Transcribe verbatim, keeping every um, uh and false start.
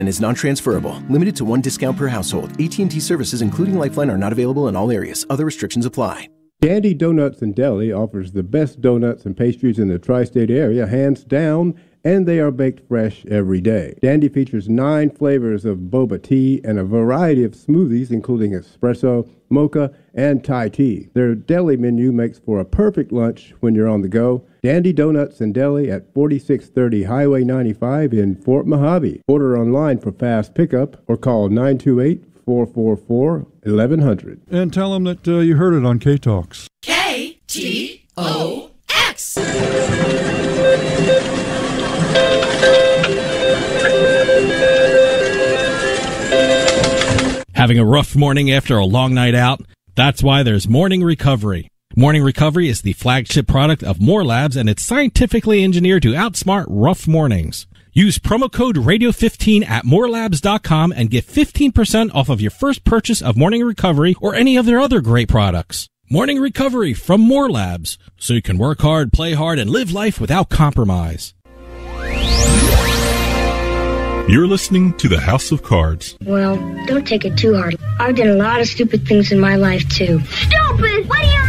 and is non-transferable. Limited to one discount per household. A T and T services, including Lifeline, are not available in all areas. Other restrictions apply. Dandy Donuts and Deli offers the best donuts and pastries in the tri-state area, hands down, and they are baked fresh every day. Dandy features nine flavors of boba tea and a variety of smoothies, including espresso, mocha, and Thai tea. Their deli menu makes for a perfect lunch when you're on the go. Dandy Donuts and Deli at forty-six thirty Highway ninety-five in Fort Mojave. Order online for fast pickup or call nine two eight, four four four, eleven hundred. And tell them that uh, you heard it on K-Talks. K T O X. Having a rough morning after a long night out? That's why there's Morning Recovery. Morning Recovery is the flagship product of More Labs, and it's scientifically engineered to outsmart rough mornings. Use promo code radio fifteen at more labs dot com and get fifteen percent off of your first purchase of Morning Recovery or any of their other great products. Morning Recovery from More Labs, so you can work hard, play hard, and live life without compromise. You're listening to the House of Cards. Well, don't take it too hard. I've done a lot of stupid things in my life, too. Stupid? What do you